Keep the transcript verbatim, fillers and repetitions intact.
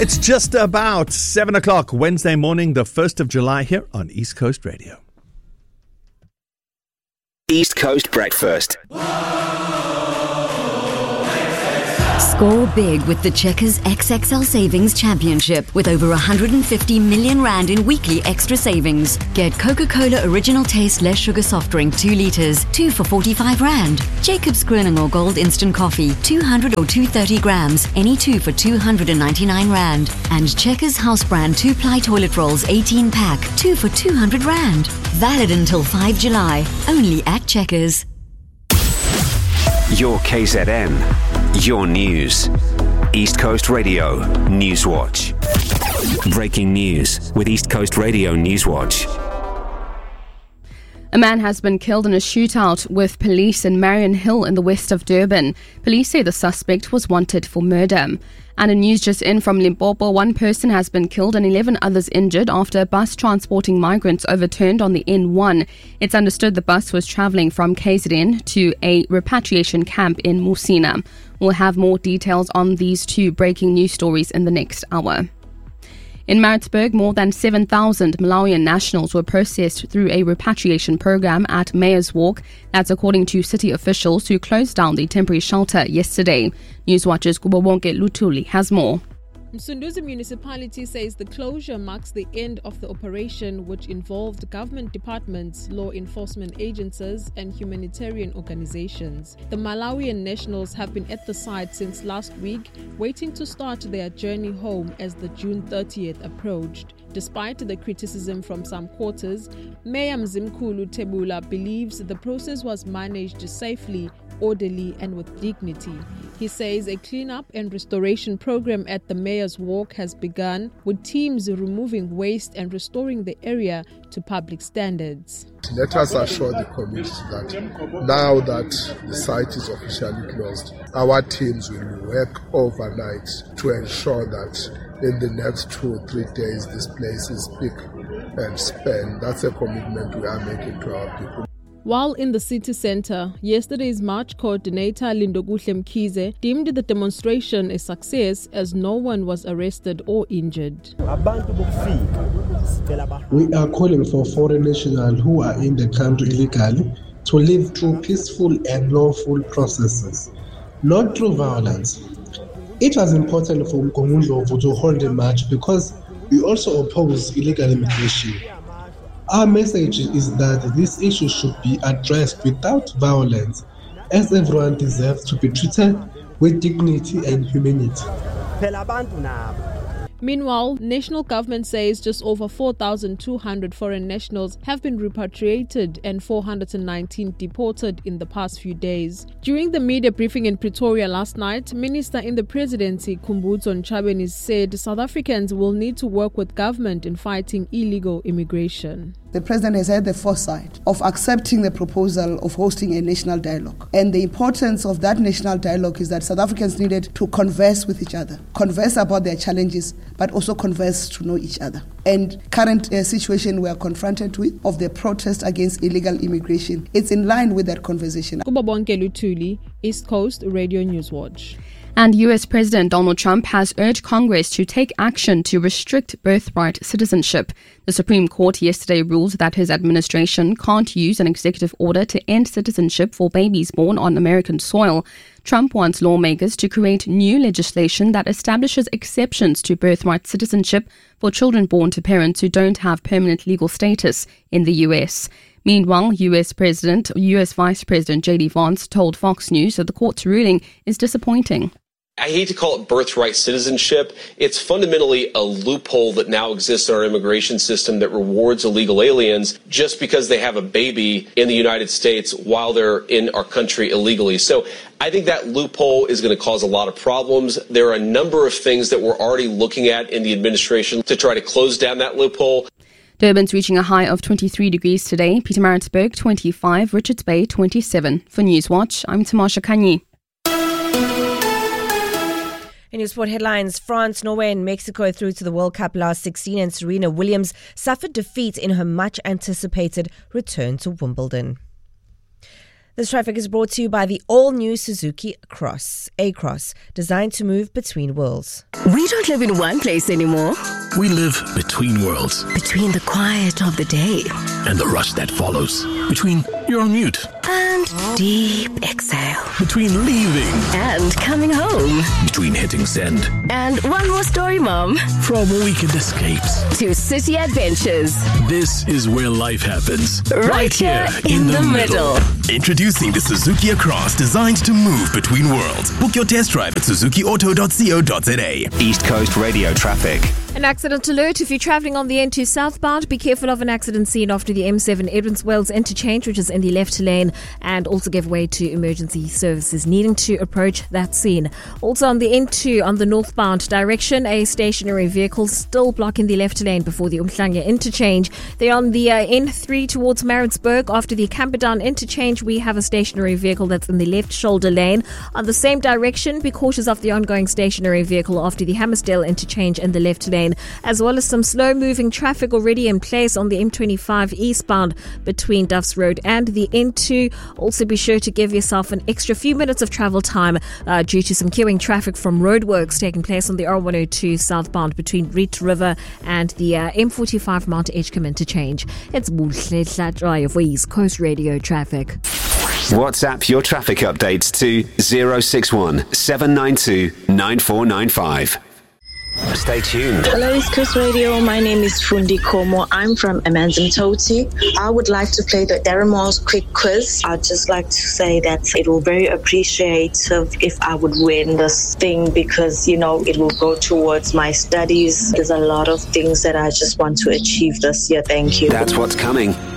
It's just about seven o'clock Wednesday morning, the first of July here on East Coast Radio. East Coast Breakfast. Score big with the Checkers X X L Savings Championship with over one hundred fifty million rand in weekly extra savings. Get Coca-Cola Original Taste Less Sugar Soft Drink two litres, two for forty-five rand. Jacob's Kroninger Gold Instant Coffee, two hundred or two hundred thirty grams, any two for two hundred ninety-nine rand. And Checkers House Brand two ply Toilet Rolls eighteen pack, two for two hundred rand. Valid until the fifth of July, only at Checkers. Your K Z N. Your news. East Coast Radio Newswatch. Breaking news with East Coast Radio Newswatch. A man has been killed in a shootout with police in Marion Hill in the west of Durban. Police say the suspect was wanted for murder. And in news just in from Limpopo, one person has been killed and eleven others injured after a bus transporting migrants overturned on the N one. It's understood the bus was travelling from K Z N to a repatriation camp in Musina. We'll have more details on these two breaking news stories in the next hour. In Maritzburg, more than seven thousand Malawian nationals were processed through a repatriation program at Mayor's Walk. That's according to city officials who closed down the temporary shelter yesterday. Newswatch's Kubabonke Lutuli has more. Msunduzi municipality says the closure marks the end of the operation, which involved government departments, law enforcement agencies and humanitarian organizations. The Malawian nationals have been at the site since last week, waiting to start their journey home as the June thirtieth approached. Despite the criticism from some quarters, Mayor Mzimkulu Tebula believes the process was managed safely, orderly and with dignity. He says a cleanup and restoration program at the Mayor's Walk has begun, with teams removing waste and restoring the area to public standards. Let us assure the community that now that the site is officially closed, our teams will work overnight to ensure that in the next two or three days this place is spick and span. That's a commitment we are making to our people. While in the city centre, yesterday's march coordinator Lindokuhle Mkhize deemed the demonstration a success as no one was arrested or injured. We are calling for foreign nationals who are in the country illegally to live through peaceful and lawful processes, not through violence. It was important for Mkongundlovu to hold a march because we also oppose illegal immigration. Our message is that this issue should be addressed without violence, as everyone deserves to be treated with dignity and humanity. Meanwhile, national government says just over four thousand two hundred foreign nationals have been repatriated and four hundred nineteen deported in the past few days. During the media briefing in Pretoria last night, Minister in the Presidency Khumbudzo Ntshavheni said South Africans will need to work with government in fighting illegal immigration. The President has had the foresight of accepting the proposal of hosting a national dialogue. And the importance of that national dialogue is that South Africans needed to converse with each other, converse about their challenges, but also converse to know each other. And current uh, situation we are confronted with of the protest against illegal immigration, it's in line with that conversation. Kubabonke Lutuli, East Coast Radio Newswatch. And U S President Donald Trump has urged Congress to take action to restrict birthright citizenship. The Supreme Court yesterday ruled that his administration can't use an executive order to end citizenship for babies born on American soil. Trump wants lawmakers to create new legislation that establishes exceptions to birthright citizenship for children born to parents who don't have permanent legal status in the U S. Meanwhile, U S President, U S Vice President J D Vance told Fox News that the court's ruling is disappointing. I hate to call it birthright citizenship. It's fundamentally a loophole that now exists in our immigration system that rewards illegal aliens just because they have a baby in the United States while they're in our country illegally. So I think that loophole is going to cause a lot of problems. There are a number of things that we're already looking at in the administration to try to close down that loophole. Durban's reaching a high of twenty-three degrees today. Pietermaritzburg twenty-five, Richards Bay twenty-seven. For Newswatch, I'm Tamasha Kanyi. In your sport headlines, France, Norway and Mexico through to the World Cup last sixteen, and Serena Williams suffered defeat in her much-anticipated return to Wimbledon. This traffic is brought to you by the all-new Suzuki Cross, A-Cross, designed to move between worlds. We don't live in one place anymore. We live between worlds. Between the quiet of the day and the rush that follows. Between you're on mute and deep exhale. Between leaving and coming home. Between hitting send and one more story, Mom. From weekend escapes to city adventures. This is where life happens. Right, right here in, in the, the middle. middle. Introducing the Suzuki Cross, designed to move between worlds. Book your test drive at suzuki auto dot co dot za. East Coast Radio traffic. An accident alert. If you're travelling on the N two southbound, be careful of an accident scene after the M seven Edmonds Wells interchange, which is in the left lane, and also give way to emergency services needing to approach that scene. Also on the N two on the northbound direction, a stationary vehicle still blocking the left lane before the Umhlanga interchange. They're on the uh, N three towards Maritzburg. After the Camperdown interchange, we have a stationary vehicle that's in the left shoulder lane. On the same direction, be cautious of the ongoing stationary vehicle after the Hammersdale interchange in the left lane, as well as some slow-moving traffic already in place on the M twenty-five eastbound between Duffs Road and the N two. Also be sure to give yourself an extra few minutes of travel time uh, due to some queuing traffic from roadworks taking place on the R one oh two southbound between Reet River and the uh, M forty-five Mount Edgecombe interchange. It's Buhle Hlatshwayo for East Coast Radio traffic. WhatsApp your traffic updates to zero six one seven nine two nine four nine five. Stay tuned. Hello, East Coast Radio. My name is Fundi Komo. I'm from Amanzimtoti. I would like to play the Darren quick quiz. I'd just like to say that it will be very appreciative if I would win this thing because, you know, it will go towards my studies. There's a lot of things that I just want to achieve this year. Thank you. That's what's coming.